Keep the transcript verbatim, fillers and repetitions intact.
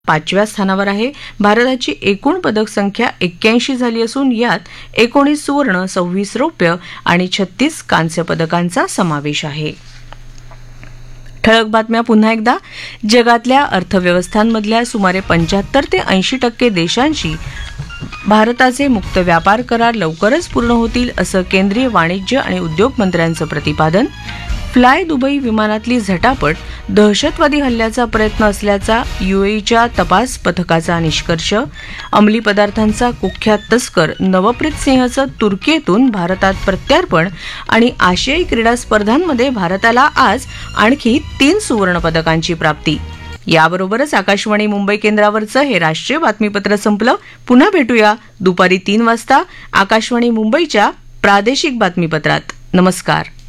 पाचव्या स्थानावर आहे. भारताची एकूण पदक संख्या एक्क्याऐंशी झाली असून यात एकोणीस सुवर्ण, सव्वीस रौप्य आणि छत्तीस कांस्य पदकांचा समावेश आहे. ठळक बातम्या पुन्हा एकदा. जगातल्या अर्थव्यवस्थांमधल्या सुमारे पंच्याहत्तर ते ऐंशी टक्के देशांशी भारताचे मुक्त व्यापार करार लवकरच पूर्ण होतील असं केंद्रीय वाणिज्य आणि उद्योग मंत्र्यांचं प्रतिपादन. फ्लाय दुबई विमानातली झटापट दहशतवादी हल्ल्याचा प्रयत्न असल्याचा युएईच्या तपास पथकाचा निष्कर्ष. अंमली पदार्थांचा कुख्यात तस्कर नवप्रीत सिंहचं तुर्कीतून भारतात प्रत्यार्पण. आणि आशियाई क्रीडा स्पर्धांमध्ये भारताला आज आणखी तीन सुवर्णपदकांची प्राप्ती. याबरोबरच आकाशवाणी मुंबई केंद्रावरचं हे राष्ट्रीय बातमीपत्र संपलं. पुन्हा भेटूया दुपारी तीन वाजता आकाशवाणी मुंबईच्या प्रादेशिक बातमीपत्रात. नमस्कार.